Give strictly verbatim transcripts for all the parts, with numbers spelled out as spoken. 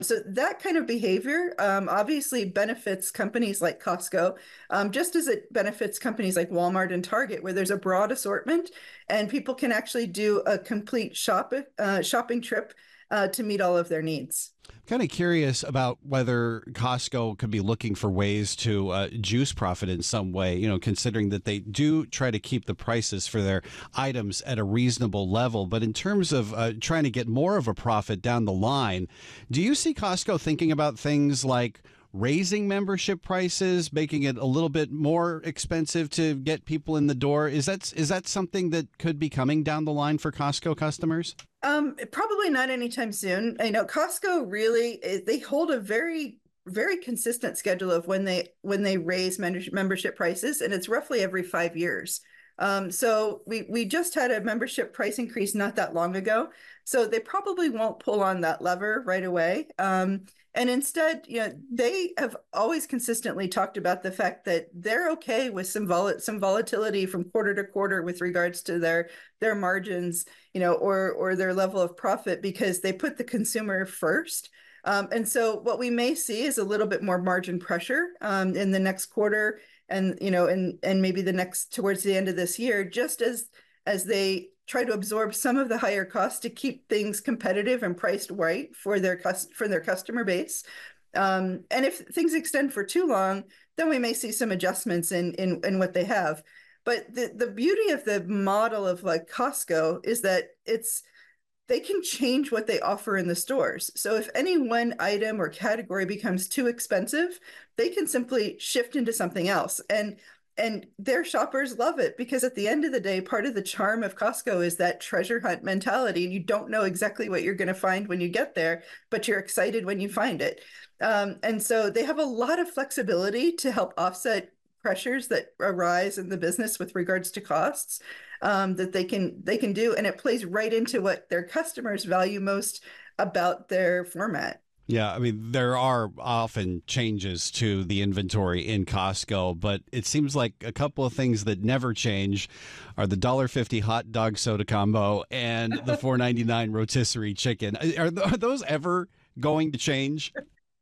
So that kind of behavior um, obviously benefits companies like Costco, um, just as it benefits companies like Walmart and Target, where there's a broad assortment and people can actually do a complete shop uh, shopping trip uh, to meet all of their needs. Kind of curious about whether Costco could be looking for ways to uh, juice profit in some way, you know, considering that they do try to keep the prices for their items at a reasonable level. But in terms of uh, trying to get more of a profit down the line, do you see Costco thinking about things like raising membership prices, making it a little bit more expensive to get people in the door? Is that is that something that could be coming down the line for Costco customers? Um, probably not anytime soon. I know Costco really eh, they hold a very very consistent schedule of when they when they raise membership prices, and it's roughly every five years. Um, so we we just had a membership price increase not that long ago, so they probably won't pull on that lever right away. Um, and instead, you know, they have always consistently talked about the fact that they're okay with some vol some volatility from quarter to quarter with regards to their their margins, you know, or or their level of profit because they put the consumer first. Um, and so what we may see is a little bit more margin pressure um, in the next quarter, and you know, and and maybe the next towards the end of this year, just as as they try to absorb some of the higher costs to keep things competitive and priced right for their cus- for their customer base. Um, and if things extend for too long, then we may see some adjustments in in, in what they have. But the, the beauty of the model of like Costco is that it's they can change what they offer in the stores. So if any one item or category becomes too expensive, they can simply shift into something else. And and their shoppers love it because at the end of the day, part of the charm of Costco is that treasure hunt mentality. And you don't know exactly what you're going to find when you get there, but you're excited when you find it. Um, and so they have a lot of flexibility to help offset pressures that arise in the business with regards to costs um, that they can they can do, and it plays right into what their customers value most about their format. Yeah, I mean, there are often changes to the inventory in Costco, but it seems like a couple of things that never change are the one dollar fifty hot dog soda combo and the four ninety-nine rotisserie chicken. Are, are those ever going to change?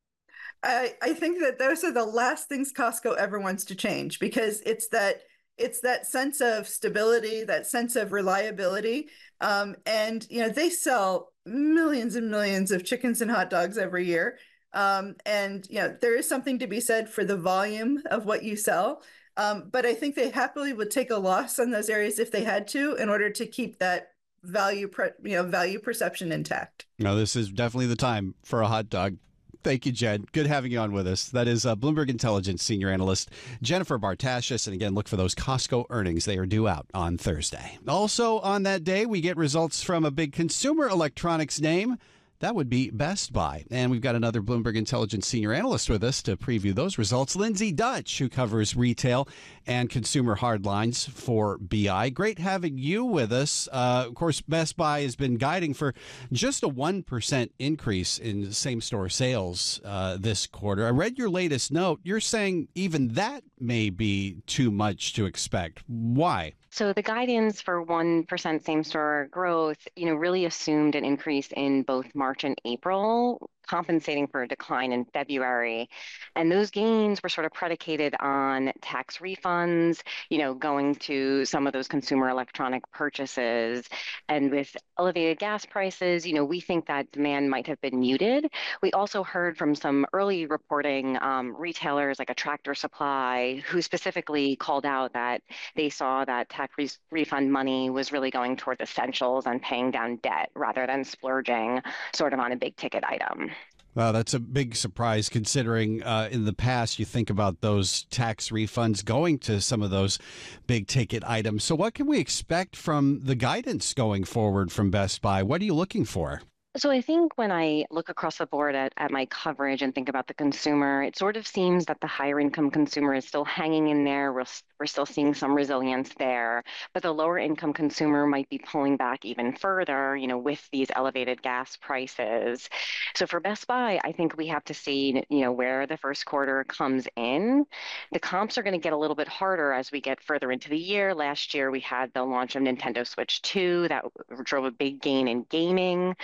I, I think that those are the last things Costco ever wants to change because it's that it's that sense of stability, that sense of reliability. Um, and you know, they sell millions and millions of chickens and hot dogs every year. Um, and you know, there is something to be said for the volume of what you sell. Um, but I think they happily would take a loss on those areas if they had to in order to keep that value, pre- you know, value perception intact. No, this is definitely the time for a hot dog. Thank you, Jen. Good having you on with us. That is uh, Bloomberg Intelligence senior analyst Jennifer Bartashis. And again, look for those Costco earnings. They are due out on Thursday. Also on that day, we get results from a big consumer electronics name. That would be Best Buy. And we've got another Bloomberg Intelligence senior analyst with us to preview those results, Lindsay Dutch, who covers retail and consumer hardlines for B I. Great having you with us. Uh, of course, Best Buy has been guiding for just a one percent increase in same-store sales uh, this quarter. I read your latest note. You're saying even that may be too much to expect. Why? So the guidance for one percent same-store growth, you know, really assumed an increase in both March and April, compensating for a decline in February. And those gains were sort of predicated on tax refunds, you know, going to some of those consumer electronic purchases. And with elevated gas prices, you know, we think that demand might have been muted. We also heard from some early reporting um, retailers like a Tractor Supply, who specifically called out that they saw that tax re- refund money was really going towards essentials and paying down debt rather than splurging sort of on a big ticket item. Well, that's a big surprise considering uh, in the past you think about those tax refunds going to some of those big ticket items. So what can we expect from the guidance going forward from Best Buy? What are you looking for? So I think when I look across the board at, at my coverage and think about the consumer, it sort of seems that the higher income consumer is still hanging in there. We're, we're still seeing some resilience there, but the lower income consumer might be pulling back even further, you know, with these elevated gas prices. So for Best Buy, I think we have to see, you know, where the first quarter comes in. The comps are going to get a little bit harder as we get further into the year. Last year, we had the launch of Nintendo Switch two that drove a big gain in gaming. Computing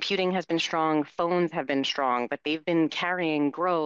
computing has been strong, phones have been strong, but they've been carrying growth